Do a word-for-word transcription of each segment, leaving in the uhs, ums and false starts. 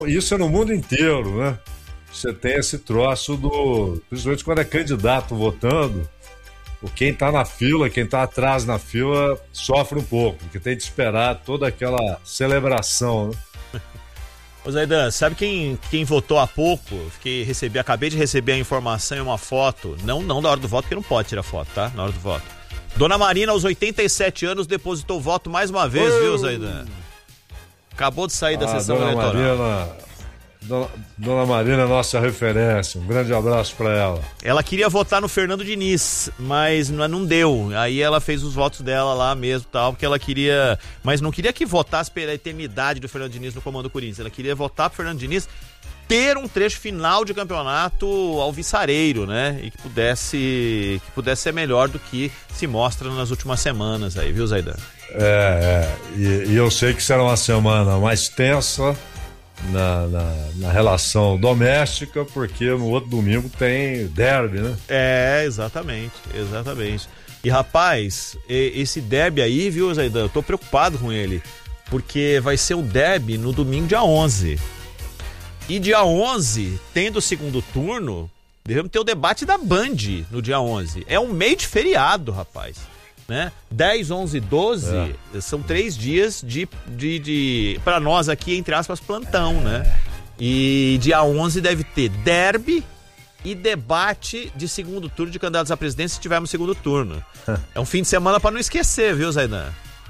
Isso é no mundo inteiro, né? Você tem esse troço do... Principalmente quando é candidato votando, quem tá na fila, quem tá atrás na fila, sofre um pouco, porque tem de esperar toda aquela celebração, né? Ô Zaidan, sabe quem, quem votou há pouco? Fiquei, recebi, acabei de receber a informação e uma foto, não, não da hora do voto, porque não pode tirar foto, tá? Na hora do voto. Dona Marina, aos oitenta e sete anos, depositou o voto mais uma vez, oh! Viu, Zaidan? Acabou de sair da ah, sessão Dona eleitoral. Marina... Dona, Dona Marina é nossa referência, um grande abraço para ela. Ela queria votar no Fernando Diniz, mas não deu. Aí ela fez os votos dela lá mesmo, tal, porque ela queria, mas não queria que votasse pela eternidade do Fernando Diniz no comando do Corinthians. Ela queria votar pro Fernando Diniz ter um trecho final de campeonato alvissareiro, né? E que pudesse, que pudesse ser melhor do que se mostra nas últimas semanas aí, viu, Zaidan? É, é e, e eu sei que será uma semana mais tensa Na, na, na relação doméstica, porque no outro domingo tem derby, né? É, exatamente, exatamente. E rapaz, esse derby aí, viu, Zaidan, eu tô preocupado com ele, porque vai ser o derby no domingo dia onze. E dia onze, tendo o segundo turno, devemos ter o debate da Band no dia onze. É um meio de feriado, rapaz. Né? dez, onze, doze é. São três dias de, de, de para nós aqui, entre aspas, plantão, é. né? E dia onze deve ter derby e debate de segundo turno de candidatos à presidência se tivermos segundo turno. É um fim de semana para não esquecer, viu, Zaidan?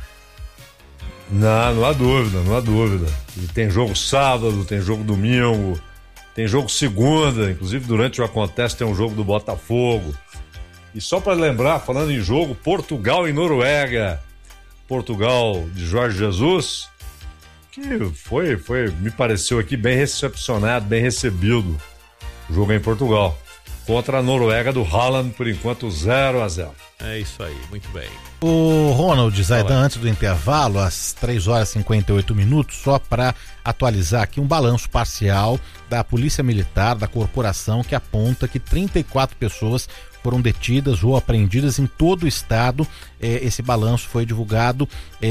Não, não há dúvida, não há dúvida. E tem jogo sábado, tem jogo domingo, tem jogo segunda, inclusive durante o Acontece tem um jogo do Botafogo. E só para lembrar, falando em jogo, Portugal e Noruega. Portugal de Jorge Jesus, que foi, foi, me pareceu aqui bem recepcionado, bem recebido. O jogo é em Portugal. Contra a Noruega do Haaland, por enquanto zero a zero. É isso aí, muito bem. O Ronald, Zaidan, antes do intervalo, às três horas e cinquenta e oito minutos, só para atualizar aqui um balanço parcial da Polícia Militar, da corporação, que aponta que trinta e quatro pessoas foram detidas ou apreendidas em todo o estado. É, esse balanço foi divulgado,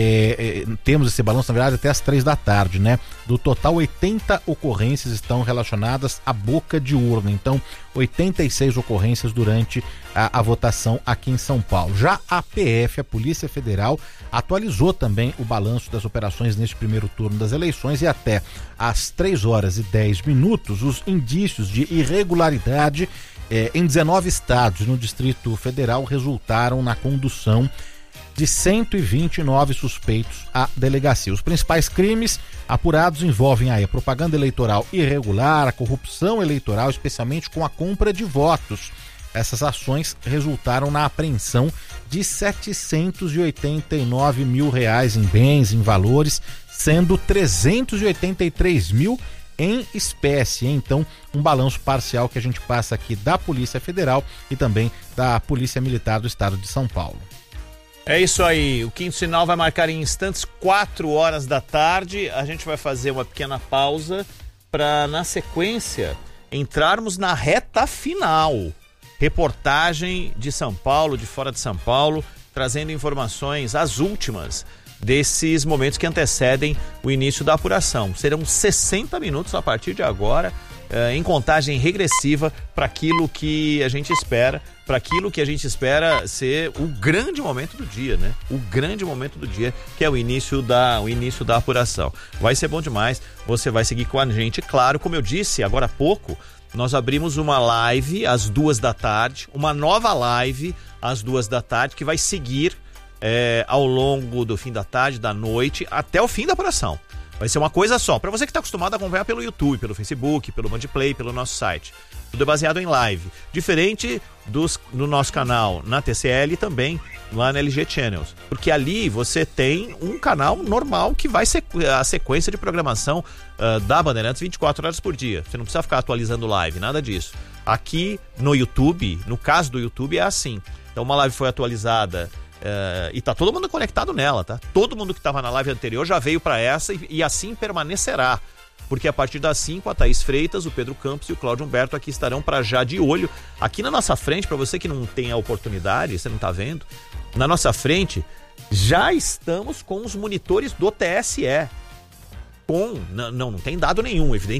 é, é, temos esse balanço, na verdade, até às três da tarde, né? Do total, oitenta ocorrências estão relacionadas à boca de urna. Então, oitenta e seis ocorrências durante a, a votação aqui em São Paulo. Já a P F, a Polícia Federal, atualizou também o balanço das operações neste primeiro turno das eleições e até às três horas e dez minutos, os indícios de irregularidade É, em dezenove estados no Distrito Federal resultaram na condução de cento e vinte e nove suspeitos à delegacia. Os principais crimes apurados envolvem aí a propaganda eleitoral irregular, a corrupção eleitoral, especialmente com a compra de votos. Essas ações resultaram na apreensão de setecentos e oitenta e nove mil reais em bens, em valores, sendo trezentos e oitenta e três mil em espécie. Então, um balanço parcial que a gente passa aqui da Polícia Federal e também da Polícia Militar do Estado de São Paulo. É isso aí, o quinto sinal vai marcar em instantes quatro horas da tarde. A gente vai fazer uma pequena pausa para, na sequência, entrarmos na reta final. Reportagem de São Paulo, de fora de São Paulo, trazendo informações, as últimas, desses momentos que antecedem o início da apuração. Serão sessenta minutos a partir de agora, eh, em contagem regressiva para aquilo que a gente espera, para aquilo que a gente espera ser o grande momento do dia, né? O grande momento do dia, que é o início da, o início da apuração. Vai ser bom demais, você vai seguir com a gente. Claro, como eu disse agora há pouco, nós abrimos uma live às duas da tarde, uma nova live às duas da tarde, que vai seguir É, ao longo do fim da tarde, da noite, até o fim da apuração. Vai ser uma coisa só. Para você que está acostumado a acompanhar pelo YouTube, pelo Facebook, pelo Bandplay, pelo nosso site. Tudo é baseado em live. Diferente dos, do nosso canal na T C L e também lá na L G Channels. Porque ali você tem um canal normal que vai ser a sequência de programação uh, da Bandeirantes vinte e quatro horas por dia. Você não precisa ficar atualizando live, nada disso. Aqui no YouTube, no caso do YouTube, é assim. Então uma live foi atualizada Uh, e tá todo mundo conectado nela, tá? Todo mundo que tava na live anterior já veio para essa e, e assim permanecerá. Porque a partir das cinco, a Thaís Freitas, o Pedro Campos e o Cláudio Humberto aqui estarão para já de olho. Aqui na nossa frente, para você que não tem a oportunidade, você não tá vendo, na nossa frente já estamos com os monitores do T S E. com... Não, não, não tem dado nenhum, evidentemente.